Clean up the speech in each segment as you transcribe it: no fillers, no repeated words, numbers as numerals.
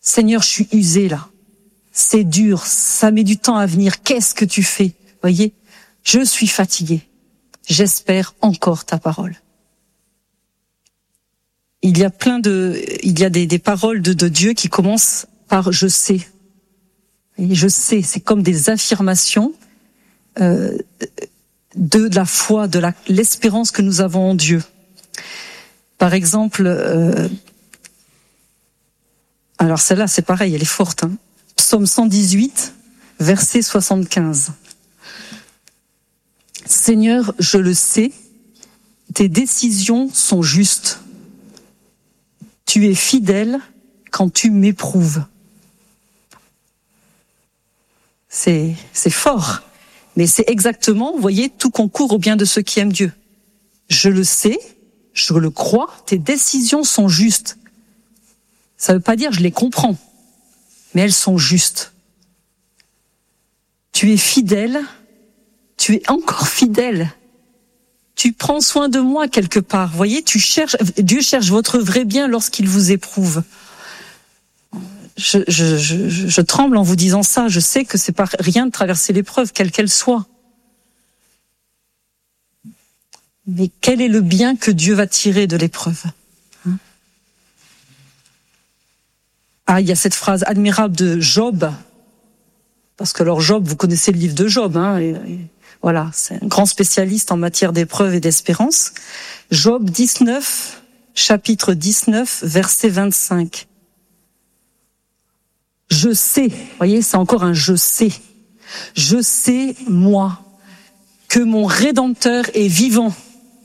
Seigneur, je suis usé là. C'est dur, ça met du temps à venir. Qu'est-ce que tu fais? Voyez, je suis fatigué. J'espère encore ta parole. Il y a des paroles de Dieu qui commencent par je sais. Et je sais, c'est comme des affirmations de la foi, de l'espérance que nous avons en Dieu. Par exemple, alors celle-là c'est pareil, elle est forte. Psaume 118, verset 75. Seigneur, je le sais, tes décisions sont justes. Tu es fidèle quand tu m'éprouves. C'est fort, mais c'est exactement, vous voyez, tout concourt au bien de ceux qui aiment Dieu. Je le sais, je le crois, tes décisions sont justes. Ça ne veut pas dire je les comprends, mais elles sont justes. Tu es fidèle, tu es encore fidèle. Tu prends soin de moi quelque part. Vous voyez, Dieu cherche votre vrai bien lorsqu'il vous éprouve. Je tremble en vous disant ça. Je sais que c'est pas rien de traverser l'épreuve, quelle qu'elle soit. Mais quel est le bien que Dieu va tirer de l'épreuve? Il y a cette phrase admirable de Job. Parce que alors Job, vous connaissez le livre de Job, voilà, c'est un grand spécialiste en matière d'épreuve et d'espérance. Job 19, chapitre 19, verset 25. Je sais, voyez, c'est encore un je sais. Je sais, moi, que mon Rédempteur est vivant,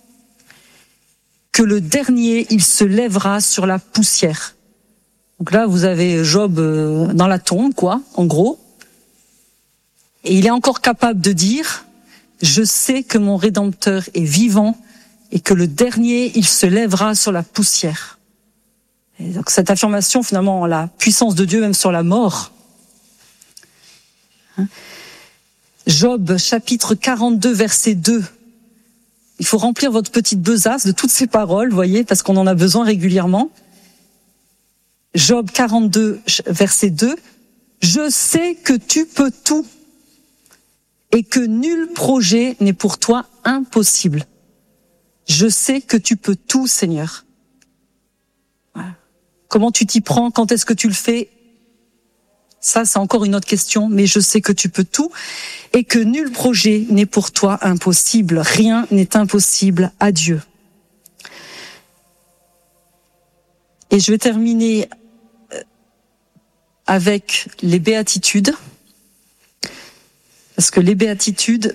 que le dernier, il se lèvera sur la poussière. Donc là, vous avez Job dans la tombe, en gros. Et il est encore capable de dire, je sais que mon Rédempteur est vivant et que le dernier, il se lèvera sur la poussière. Et donc cette affirmation, finalement, la puissance de Dieu même sur la mort. Job, chapitre 42, verset 2. Il faut remplir votre petite besace de toutes ces paroles, vous voyez, parce qu'on en a besoin régulièrement. Job 42, verset 2. Je sais que tu peux tout et que nul projet n'est pour toi impossible. Je sais que tu peux tout, Seigneur. Voilà. Comment tu t'y prends? Quand est-ce que tu le fais? Ça, c'est encore une autre question, mais je sais que tu peux tout et que nul projet n'est pour toi impossible. Rien n'est impossible à Dieu. Et je vais terminer avec les béatitudes. Parce que les béatitudes,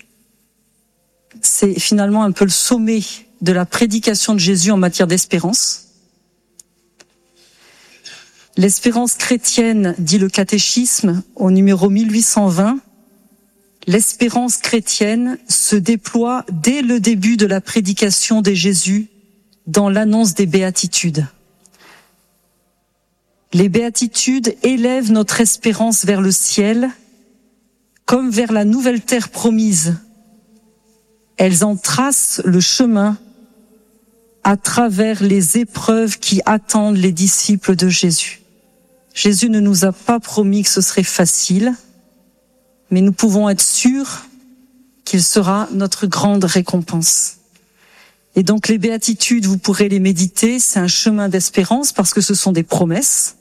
c'est finalement un peu le sommet de la prédication de Jésus en matière d'espérance. L'espérance chrétienne, dit le catéchisme au numéro 1820, l'espérance chrétienne se déploie dès le début de la prédication de Jésus dans l'annonce des béatitudes. Les béatitudes élèvent notre espérance vers le ciel, comme vers la nouvelle terre promise. Elles en tracent le chemin à travers les épreuves qui attendent les disciples de Jésus. Jésus ne nous a pas promis que ce serait facile, mais nous pouvons être sûrs qu'il sera notre grande récompense. Et donc les béatitudes, vous pourrez les méditer, c'est un chemin d'espérance parce que ce sont des promesses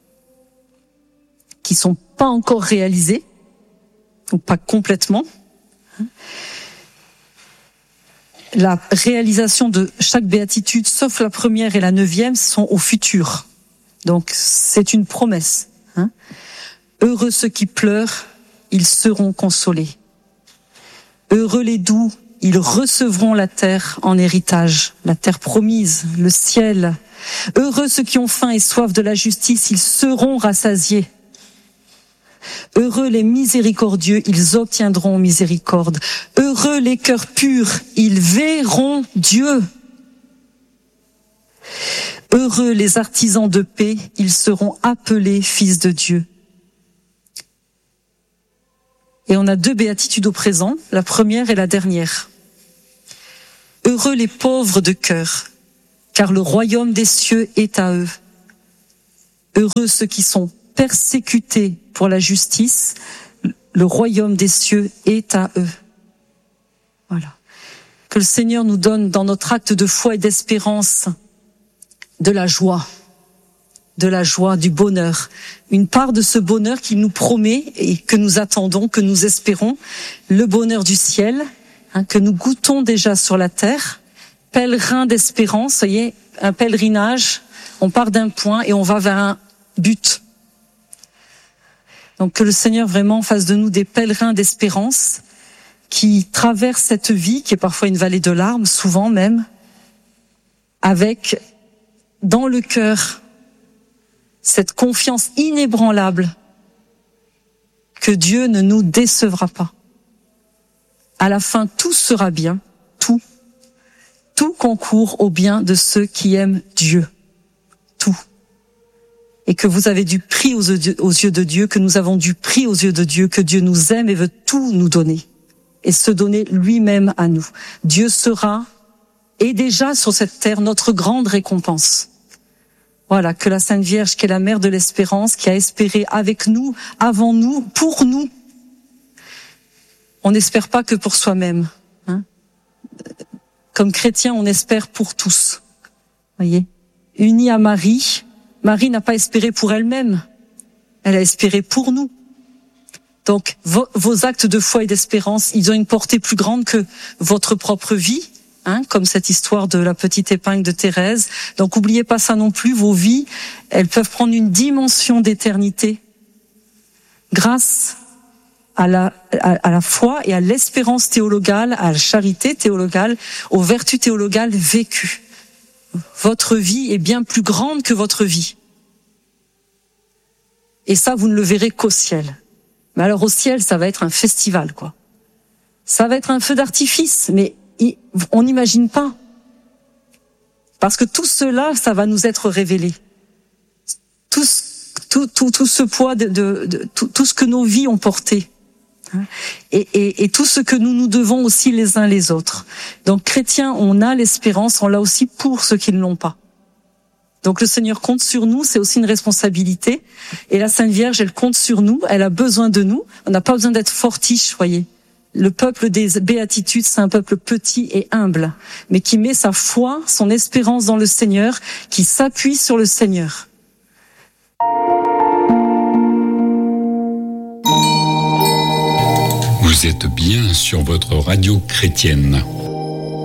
qui sont pas encore réalisées, ou pas complètement. La réalisation de chaque béatitude, sauf la première et la 9e, sont au futur. Donc c'est une promesse. Heureux ceux qui pleurent, ils seront consolés. Heureux les doux, ils recevront la terre en héritage, la terre promise, le ciel. Heureux ceux qui ont faim et soif de la justice, ils seront rassasiés. Heureux les miséricordieux, ils obtiendront miséricorde. Heureux les cœurs purs, ils verront Dieu. Heureux les artisans de paix, ils seront appelés fils de Dieu. Et on a 2 béatitudes au présent, la première et la dernière. Heureux les pauvres de cœur, car le royaume des cieux est à eux. Heureux ceux qui sont persécutés pour la justice, le royaume des cieux est à eux. Voilà. Que le Seigneur nous donne dans notre acte de foi et d'espérance de la joie, du bonheur. Une part de ce bonheur qu'il nous promet et que nous attendons, que nous espérons, le bonheur du ciel, que nous goûtons déjà sur la terre. Pèlerin d'espérance, voyez, un pèlerinage, on part d'un point et on va vers un but. Donc que le Seigneur vraiment fasse de nous des pèlerins d'espérance qui traversent cette vie, qui est parfois une vallée de larmes, souvent même, avec dans le cœur cette confiance inébranlable que Dieu ne nous décevra pas. À la fin, tout sera bien, tout concourt au bien de ceux qui aiment Dieu, tout. Et que vous avez du prix aux yeux de Dieu, que nous avons du prix aux yeux de Dieu, que Dieu nous aime et veut tout nous donner, et se donner lui-même à nous. Dieu sera, et déjà sur cette terre, notre grande récompense. Voilà, que la Sainte Vierge, qui est la mère de l'espérance, qui a espéré avec nous, avant nous, pour nous. On n'espère pas que pour soi-même. Comme chrétien, on espère pour tous. Voyez, unis à Marie, Marie n'a pas espéré pour elle-même, elle a espéré pour nous. Donc, vos actes de foi et d'espérance, ils ont une portée plus grande que votre propre vie, comme cette histoire de la petite épingle de Thérèse. Donc, oubliez pas ça non plus, vos vies, elles peuvent prendre une dimension d'éternité grâce à la foi et à l'espérance théologale, à la charité théologale, aux vertus théologales vécues. Votre vie est bien plus grande que votre vie. Et ça, vous ne le verrez qu'au ciel. Mais alors au ciel, ça va être un festival, quoi. Ça va être un feu d'artifice, mais on n'imagine pas. Parce que tout cela, ça va nous être révélé. Tout ce poids tout ce que nos vies ont porté. Et tout ce que nous devons aussi les uns les autres. Donc chrétiens, on a l'espérance, on l'a aussi pour ceux qui ne l'ont pas. Donc le Seigneur compte sur nous, c'est aussi une responsabilité. Et la Sainte Vierge, elle compte sur nous, elle a besoin de nous. On n'a pas besoin d'être fortiche, voyez. Le peuple des béatitudes, c'est un peuple petit et humble, mais qui met sa foi, son espérance dans le Seigneur, qui s'appuie sur le Seigneur. Vous êtes bien sur votre radio chrétienne.